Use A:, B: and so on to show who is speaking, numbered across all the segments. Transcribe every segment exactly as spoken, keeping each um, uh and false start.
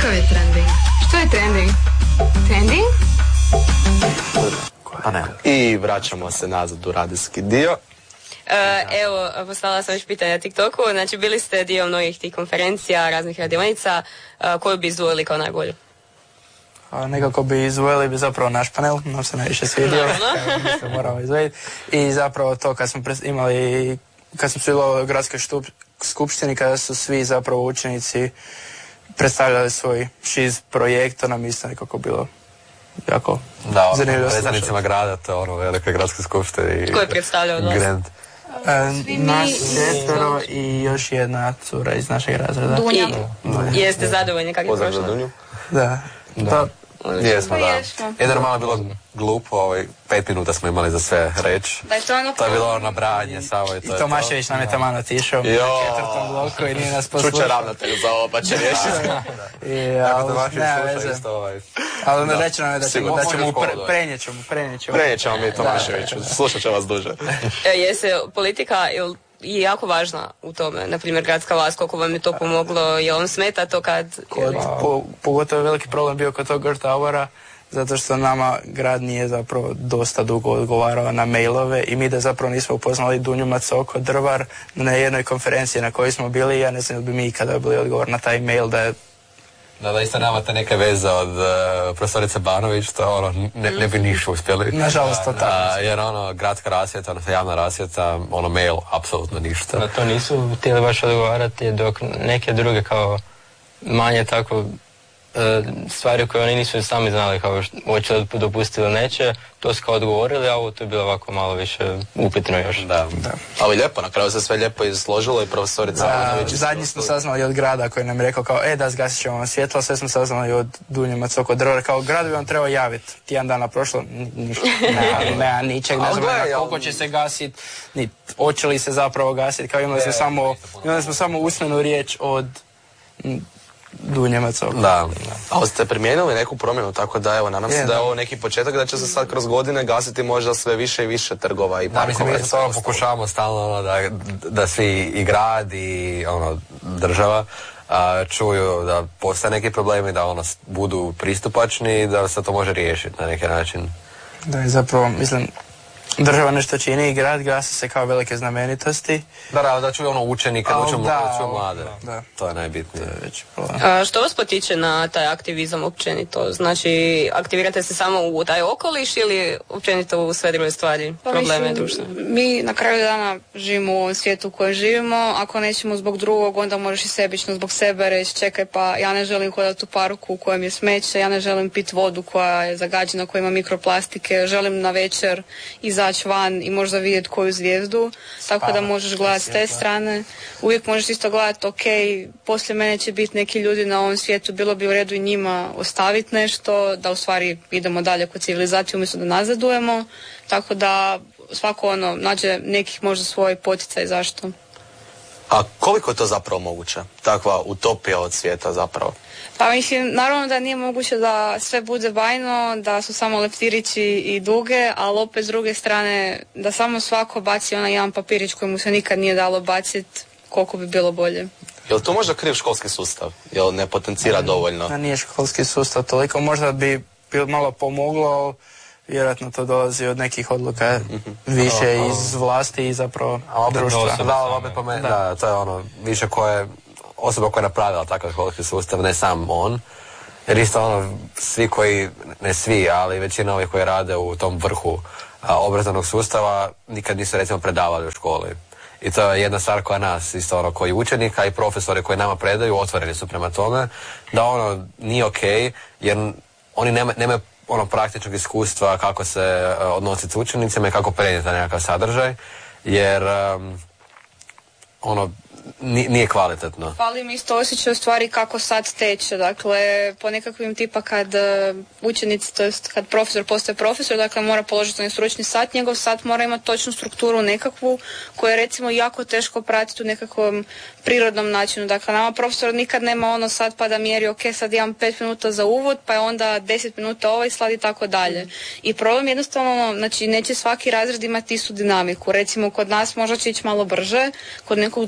A: Kakav je trending? Što je trending? Trending?
B: Pa ne. I vraćamo se nazad u radijski dio.
C: Uh, evo, postavila sam još pitanje na TikToku. Znači, bili ste dio mnogih tih konferencija, raznih radionica. Uh, koju bi izdvojili kao najbolju?
D: A nekako bi izdvojili bi zapravo naš panel, nam se najviše svidio. Mislim, moramo izdvojiti. I zapravo to kad smo imali, kad smo sudjelovali u gradskoj štup, skupštini, kada su svi zapravo učenici predstavljali svoj šiz projekt, to nam isto nekako bilo jako
E: da,
D: zanimljivo.
E: Da, predstavnicima grada, to je ono velike gradske skupštine.
C: Ko je predstavljao od vas?
E: Grand.
D: E, nas četvero i još jedna cura iz našeg razreda.
C: Dunja. I, jeste zadovoljni kako je prošlo?
B: Dunju?
D: Da.
E: da.
D: To,
E: Jesmo, da. Jedno malo bilo glupo, ovaj, pet minuta smo imali za sve reći.
F: Da je to ono...
E: To je bilo nabrajanje samo i to
D: I Tomašević nam je tamo otišao u četvrtom bloku i nije nas poslušao.
B: Čuće ravnatelj za ovo, pa će riješiti.
D: Ne, veze. Ali reći nam je da ćemo, da ćemo pre, prenijet ćemo, prenijet ćemo.
B: Prenijet ćemo mi Tomaševiću, slušat će vas duže.
C: Je se politika je jako važna u tome, na primjer gradska vlast, koliko vam je to pomoglo, je vam smeta to kad...
D: Kod, po, pogotovo veliki problem bio kod tog Girl Towera, zato što nama grad nije zapravo dosta dugo odgovarao na mailove i mi da zapravo nismo upoznali Dunju Macoko Drvar na jednoj konferenciji na kojoj smo bili, ja ne znam da bi mi ikada bili odgovor na taj mail da je
E: Da, da isto nemate neke veze od uh, profesorice Banović, to ono, ne, ne bi ništa uspjeli.
D: Nažalost, to tako.
E: Uh, jer ono, gradska rasvjeta, ono, javna rasvjeta, ono, mail, apsolutno ništa.
G: Na to nisu htjeli baš odgovarati, dok neke druge kao manje tako stvari koje oni nisu sami znali kao hoće da dopustiti ili neće, to su kao odgovorili, a ovo to je bilo ovako malo više upitno još.
B: Da, da. Ali lijepo, na kraju se sve lijepo izložilo i profesorica...
D: Da, zadnji smo saznali od grada koji nam je rekao kao, e da zgasit ćemo vam svjetlo, sve smo saznali od Dunje Macoko Drvar, kao grad bi vam trebao javiti. Tijan dana prošlo, ništa, nema, nema ničeg, ne znam koliko će se gasiti, ni hoće li se zapravo gasiti, kao imali smo samo, imali smo samo usmenu riječ od Dunje Macoko.
B: Da, ali ste primijenili neku promjenu, tako da evo, nadam se da je ovo neki početak da će se sad kroz godine gasiti možda sve više i više trgova i parkova.
E: Da, mislim, mi to pokušavamo stalno ono, da, da svi i grad i ono, država a, čuju da postoje neki problemi, da ono, budu pristupačni i da se to može riješiti na neki način.
D: Da, i zapravo, mislim, država nešto čini i grad gasi se kao velike znamenitosti.
E: Da, da, da čuju ono učenike, da čuju mlade.
D: Da.
E: To je najbitnije.
C: A što vas potiče na taj aktivizam općenito? Znači, aktivirate se samo u taj okoliš ili općenito u sve druge stvari, pa probleme društva?
F: Mi na kraju dana živimo u ovom svijetu u kojem živimo. Ako nećemo zbog drugog, onda možeš i sebično zbog sebe reći, čekaj, pa ja ne želim hodati u parku u kojem je smeće, ja ne želim piti vodu koja je zagađena, koja ima mikroplastike, želim na večer izaći van i možda vidjeti koju zvijezdu, tako da možeš gledati s te strane. Uvijek možeš isto gledati, ok, poslije mene će biti neki ljudi na ovom svijetu, bilo bi u redu i njima ostaviti nešto, da u stvari idemo dalje kod civilizacije umjesto da nazadujemo, tako da svako ono nađe nekih možda svoj poticaj zašto.
B: A koliko je to zapravo moguće? Takva utopija od svijeta zapravo?
F: Pa mislim, naravno da nije moguće da sve bude bajno, da su samo leptirići i duge, ali opet s druge strane da samo svako baci onaj jedan papirić koji mu se nikad nije dalo baciti, koliko bi bilo bolje.
B: Je li to možda kriv školski sustav? Je li ne potencira dovoljno?
D: Da, nije školski sustav toliko, možda bi malo pomoglo, vjerojatno to dolazi od nekih odluka više iz vlasti i zapravo društva.
E: Da, opet po meni, da, to je ono, više koje osoba koja je napravila takav školski sustav, ne sam on, jer isto ono, svi koji, ne svi, ali većina ovih koji rade u tom vrhu a, obrazovnog sustava, nikad nisu recimo predavali u školi. I to je jedna stvar koja nas, isto ono, koji učenika i profesori koji nama predaju, otvoreni su prema tome, da ono, nije okej, jer oni nema, nemaju ono praktičnog iskustva kako se uh, odnositi s učenicima i kako prenijeti na nekakav sadržaj, jer um, ono, nije kvalitetno.
F: Fali mi isto osjećaj u stvari kako sad teče, dakle po nekakvim tipa kad učenici, to jest kad profesor postaje profesor, dakle mora položiti onaj stručni sat, njegov sat mora imati točnu strukturu nekakvu koju je recimo jako teško pratiti u nekakvom prirodnom načinu, dakle nama profesor nikad nema ono sad pa da mjeri ok sad imam pet minuta za uvod pa je onda deset minuta ovaj slad i tako dalje. I problem jednostavno, znači neće svaki razred imati istu dinamiku, recimo kod nas možda će ići malo brže, kod nekog drugog razreda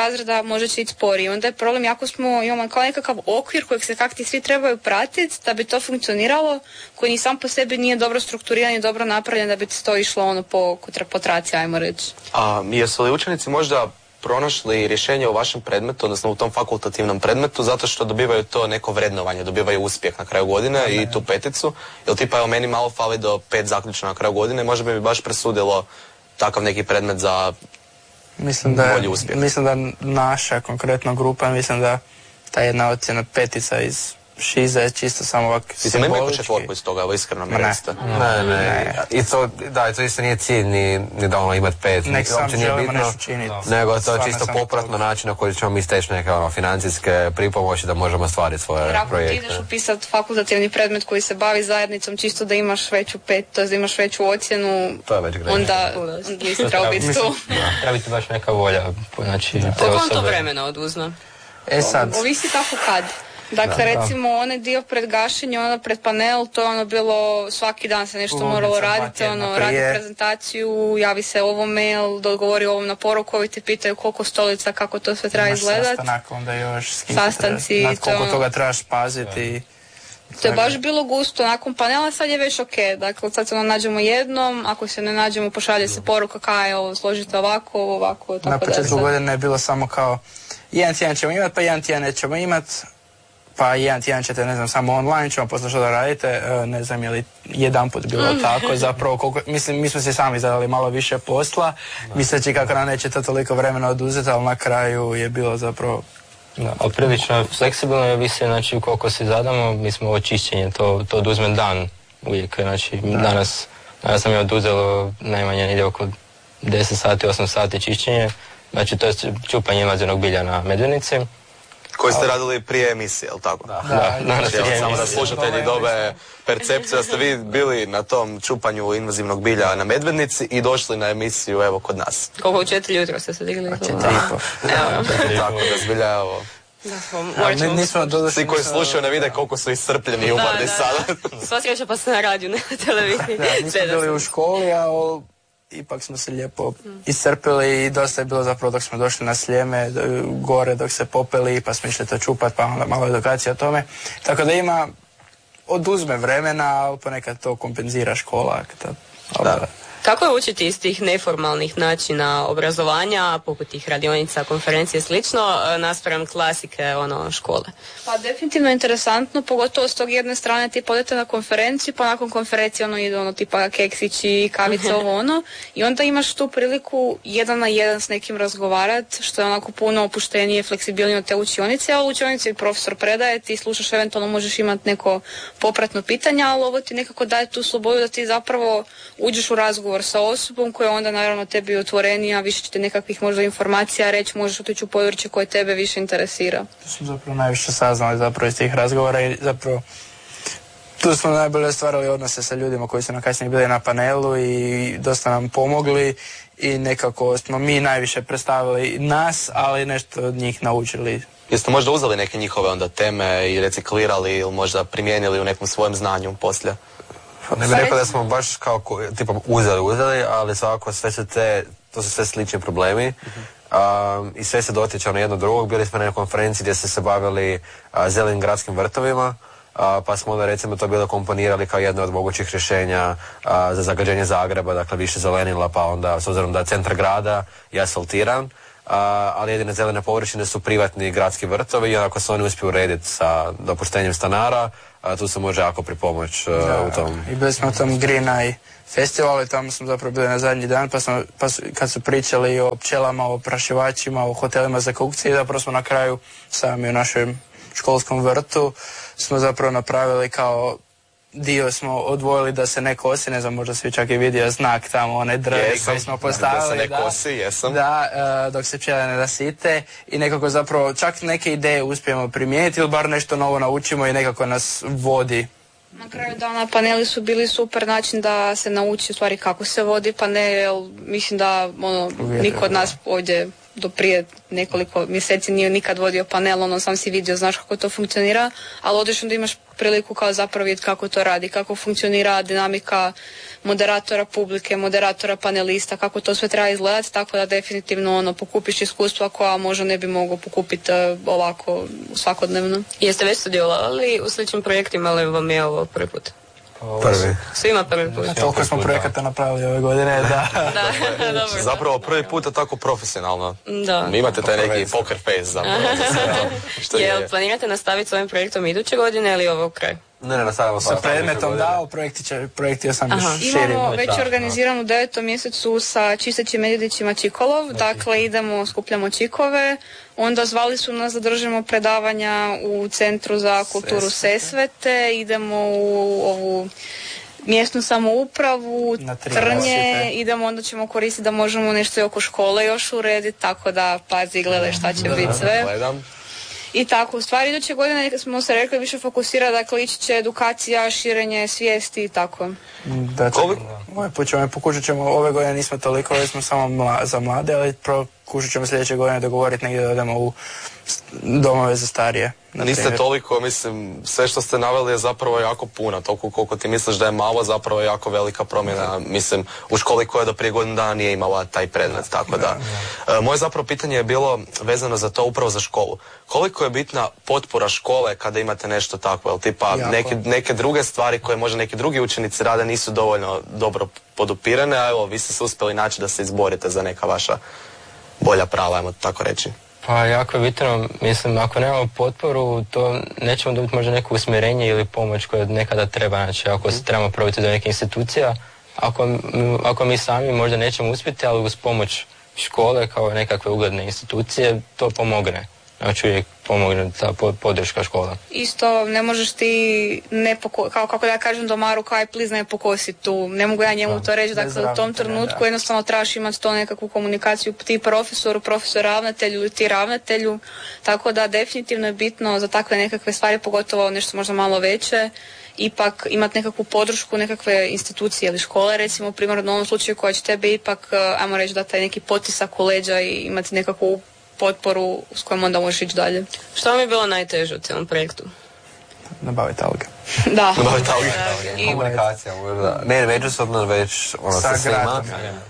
F: razreda može će ići sporije. Onda je problem, jako smo, imamo kao nekakav okvir kojeg se kakti svi trebaju pratiti da bi to funkcioniralo, koji ni sam po sebi nije dobro strukturiran i dobro napravljen da bi to išlo ono po, po traci, ajmo reći.
B: A jesu li učenici možda pronašli rješenje u vašem predmetu, odnosno u tom fakultativnom predmetu, zato što dobivaju to neko vrednovanje, dobivaju uspjeh na kraju godine i tu peticu, jer tipa evo meni malo fali do pet zaključno na kraju godine, možda bi mi baš presudilo takav neki predmet za
D: mislim da,
B: bolji uspjeh.
D: Mislim da naša konkretna grupa, mislim da ta jedna ocjena petica iz Šiza je čisto samo ovak simbolički.
B: Mislim, ima neko četvorku iz toga, evo iskreno mi recite.
E: Ne, ne, ne. I to, da, i to isto nije cilj ni, ni da ono imat pet.
D: Nek sam želimo nešto činiti.
E: Nego to je čisto popratno način na koji ćemo mi steći neke ono, financijske pripomoći da možemo stvariti svoje
F: jer
E: projekte.
F: Jer ako ti ideš upisati fakultativni predmet koji se bavi zajednicom čisto da imaš veću pet, to je da imaš veću ocjenu,
E: to je već grešno.
F: Onda nisi trebao biti tu.
G: Treba biti baš neka volja. Znači,
C: koliko on to vremena oduzme?
D: E sad.
F: Ovisi kako kad. Dakle, da, recimo, da. onaj dio pred gašenje, ono pred panel, to je ono bilo, svaki dan se nešto Uvodnica, moralo raditi, ono, radi prezentaciju, javi se ovo mail, dogovori ovom na poruku, ovi te pitaju koliko stolica, kako to sve treba izgledati.
D: Sastanak, onda još s kim
F: sastanci,
D: nad koliko to, toga trebaš paziti.
F: To je baš bilo gusto, nakon panela sad je već ok, dakle sad se ono nađemo jednom, ako se ne nađemo pošalje se poruka kaj ovo složite ovako, ovo ovako, tako da.
D: Na početku godine je bilo samo kao, jedan tjedan ćemo imati, pa jedan tjedan nećemo imati, pa jedan tjedan ćete, ne znam, samo online ćemo posle što da radite, ne znam je li jedan put bilo tako, zapravo koliko, mislim, mi smo se sami zadali malo više posla, misleći kako nam neće to toliko vremena oduzeti, ali na kraju je bilo zapravo...
G: Da, ali prilično fleksibilno je visi, znači koliko si zadamo, mi smo ovo čišćenje, to, to oduzme dan uvijek, znači da. danas, danas nam je oduzelo najmanje negdje oko deset sati, osam sati čišćenje, znači to je čupanje invazivnog bilja na Medvednici.
B: Koji ste radili prije emisije, je li tako?
G: Da, da, da,
B: znači, evo, samo da slušatelji dobe percepciju da ste vi bili na tom čupanju invazivnog bilja na Medvednici i došli na emisiju evo kod nas.
C: Koliko u četiri jutro ste se digli?
D: Četiri i po.
B: Tako da zbilja evo. Svi koji slušaju ne vide koliko su iscrpljeni i umorni sada.
C: Sva sreća pa ste na radiju, ne na televiziji.
D: Da, nismo bili u školi, a o... ipak smo se lijepo iscrpili i dosta je bilo zapravo dok smo došli na Sljeme, gore dok se popeli, pa smo išli to čupat, pa onda malo edukacija o tome. Tako da ima, oduzme vremena, ali ponekad to kompenzira škola.
C: Da. Kako je učiti iz tih neformalnih načina obrazovanja, poput tih radionica, konferencije i slično, naspram klasike ono, škole?
F: Pa definitivno interesantno, pogotovo s tog jedne strane tipa odete na konferenciju, pa nakon konferencije ono ide ono tipa keksići, kavice, ovo ono, i onda imaš tu priliku jedan na jedan s nekim razgovarati, što je onako puno opuštenije, fleksibilnije od te učionice, a u učionici profesor predaje, ti slušaš, eventualno možeš imati neko popratno pitanje, ali ovo ti nekako daje tu slobodu da ti zapravo uđeš u razgovor sa osobom koja onda naravno tebi otvorenija, više ćete nekakvih možda informacija reći, možeš otići u područje koje tebe više interesira.
D: Tu smo zapravo najviše saznali zapravo iz tih razgovora i zapravo tu smo najbolje stvarali odnose sa ljudima koji su na kasnije bili na panelu i dosta nam pomogli i nekako smo mi najviše predstavili nas, ali nešto od njih naučili.
B: Jeste možda uzeli neke njihove onda teme i reciklirali ili možda primijenili u nekom svojem znanju poslije?
E: Ne bih rekao da smo baš kao tipa uzeli, uzeli, ali svakako sve su te, to su sve slični problemi uh-huh. um, i sve se dotiče ono jedno drugog. Bili smo na jednoj konferenciji gdje smo se bavili uh, zelenim gradskim vrtovima, uh, pa smo onda recimo to bilo komponirali kao jedno od mogućih rješenja uh, za zagađenje Zagreba, dakle više zelenila, pa onda s obzirom da centar grada je asfaltiran, uh, ali jedine zelene površine su privatni gradski vrtovi i ako se oni uspiju urediti sa dopuštenjem stanara, a tu se može jako pripomoć uh, u tom.
D: I bili smo u tom Green Eye festivalu i tamo smo zapravo bili na zadnji dan, pa, smo, pa su, kad su pričali o pčelama, o prašivačima, o hotelima za kukci, zapravo smo na kraju sami u našem školskom vrtu smo zapravo napravili kao dio smo odvojili da se ne kosi, ne znam, možda svi čak i vidio znak tamo, one drve koji smo postavili.
B: Da se ne da, kosi, jesam.
D: Da, uh, dok se pčele ne rasite i nekako zapravo čak neke ideje uspijemo primijeniti ili bar nešto novo naučimo i nekako nas vodi.
F: Na kraju dana paneli su bili super način da se nauči u stvari kako se vodi panel, mislim da ono, niko od nas ovdje do prije nekoliko mjeseci nije nikad vodio panel, ono sam si vidio, znaš kako to funkcionira, ali odeš da imaš priliku kao zapravo vidjeti kako to radi, kako funkcionira dinamika moderatora publike, moderatora panelista, kako to sve treba izgledati, tako da definitivno ono pokupiš iskustva koja možda ne bi mogao pokupiti uh, ovako svakodnevno.
C: Jeste već sudjelovali u sličnim projektima ili vam je ovo prvi put?
E: Prvi.
C: Svima prvi put.
D: Toliko smo projekata napravili ove godine, da.
C: Da, dobro.
B: Zapravo prvi puta tako profesionalno.
C: Da.
B: Imate taj neki poker face zapravo. Što
C: Jel
B: je.
C: planirate nastaviti s ovim projektom iduće godine ili ovo kraj?
E: Ne, ne, nastavimo
D: Sa predmetom dao, projekti, će, projekti ja sam
C: Aha.
D: širim.
F: Imamo već organiziranu u devetom mjesecu sa čistećim medvjedićima Čikolov, dakle idemo, skupljamo čikove, onda zvali su nas da držimo predavanja u Centru za kulturu Sesvete, idemo u ovu mjesnu samoupravu, Trnje, idemo, onda ćemo koristiti da možemo nešto i oko škole još urediti, tako da pazi, gledaj šta će biti sve.
B: Gledam.
F: I tako, u stvari iduće godine smo se rekli više fokusira, dakle ići će edukacija, širenje svijesti i tako.
D: Da, ovaj put ćemo, pokušat ćemo, ove godine nismo toliko, ove smo samo mla, za mlade, ali pokušat ćemo sljedeće godine dogovoriti negdje da odemo u domove za starije.
B: Niste toliko, mislim, sve što ste naveli je zapravo jako puno, toliko koliko ti misliš da je malo, zapravo je jako velika promjena, mislim, u školi koja do prije godinu dana nije imala taj predmet, tako da. E, moje zapravo pitanje je bilo vezano za to upravo za školu. Koliko je bitna potpora škole kada imate nešto takvo, jel tipa neke, neke druge stvari koje možda neki drugi učenici rade nisu dovoljno dobro podupirane, a evo, vi ste se uspjeli naći da se izborite za neka vaša bolja prava, ajmo tako reći.
G: Pa jako je bitno, mislim, ako nemamo potporu, to nećemo dobiti možda neko usmjerenje ili pomoć koja nekada treba, znači ako se trebamo probiti do neke institucija, ako, ako mi sami možda nećemo uspjeti, ali uz pomoć škole kao nekakve ugledne institucije, to pomogne. Znači uvijek pomogne ta podrška škola.
F: Isto ne možeš ti, ne poko- kao kako da ja kažem domaru, kaj pliz ne pokosi tu. Ne mogu ja njemu to reći, dakle u tom trenutku jednostavno trebaš imati to nekakvu komunikaciju ti profesoru, profesor ravnatelju ili ti ravnatelju. Tako da definitivno je bitno za takve nekakve stvari, pogotovo nešto možda malo veće, ipak imati nekakvu podršku, nekakve institucije ili škole, recimo primjerno u ovom slučaju koja će tebe ipak, ajmo reći, da taj neki potisak u leđa i imati nekakvu potporu s kojom onda možeš ići dalje.
C: Što vam je bilo najteže u cijelom projektu?
D: Nabaviti alge.
F: Da.
B: Nabaviti alge.
F: I
E: Komunikacija možda. Ne, međusobno već ono sa svima.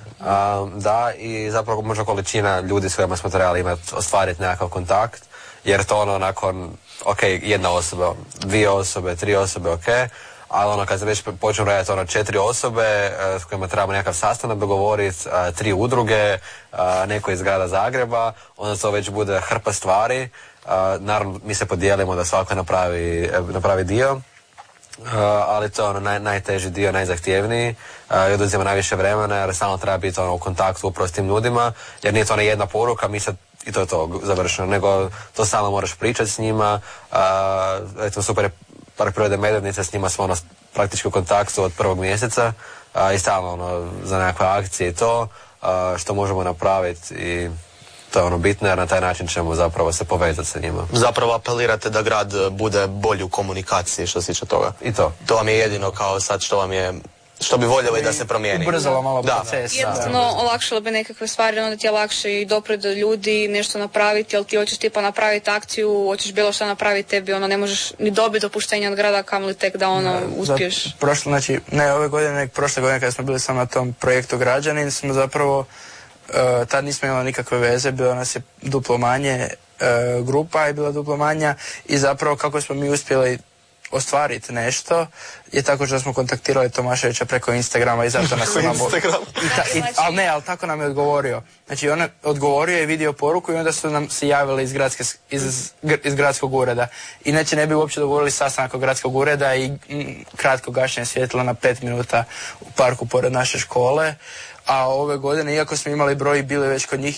E: Um, da, i zapravo možda količina ljudi s kojima smo trebali imati, ostvariti nekakav kontakt, jer to ono nakon, ok, jedna osoba, dvije osobe, tri osobe, ok, ali ono kad se već počnu raditi ono četiri osobe uh, s kojima trebamo nekakav sastanak dogovoriti, uh, tri udruge, uh, neko iz grada Zagreba, onda to već bude hrpa stvari. Uh, naravno mi se podijelimo da svako napravi, napravi dio, uh, ali to je ono naj, najteži dio, najzahtjevniji uh, i oduzima najviše vremena jer stalno treba biti ono u kontaktu upravo s tim ljudima, jer nije to ona jedna poruka, mi sad i to je to završeno, nego to stalno moraš pričati s njima. Uh, recimo super je Park prirode Medvednica, s njima smo ono praktički u kontaktu od prvog mjeseca uh, i stalno ono za nekakve akcije i to uh, što možemo napraviti i to je ono bitno jer na taj način ćemo zapravo se povezati sa njima.
B: Zapravo apelirate da grad bude bolji u komunikaciji što se tiče toga.
E: I to.
B: To vam je jedino kao sad što vam je, što bi voljeli da se promijeni.
D: Ubrzalo malo
B: da.
D: proces.
F: jednostavno olakšalo bi nekakve stvari, onda ti je lakše i doprijeti do ljudi, nešto napraviti, jer ti hoćeš tipa napraviti akciju, hoćeš bilo što napraviti, tebi ono ne možeš ni dobiti dopuštenje od grada, kamoli tek da ono
D: Da,
F: uspiješ.
D: za- Prošle, znači, ne ove godine, nek prošle godine kada smo bili samo na tom projektu Građanin, smo zapravo, uh, tad nismo imali nikakve veze, bilo nas je duplo manje, uh, grupa je bila duplo manja i zapravo kako smo mi uspjeli ostvariti nešto je tako što smo kontaktirali Tomaševića preko Instagrama i zato nas imamo...
B: Instagram.
D: I ta, i, ali ne, ali tako nam je odgovorio. Znači on je odgovorio i vidio poruku i onda su nam se javili iz, gradske, iz, iz gradskog ureda. Inače ne bi uopće dogovorili sastanak od gradskog ureda i mm, kratko gašenje svjetla na pet minuta u parku pored naše škole. A ove godine, iako smo imali broj i bili već kod njih,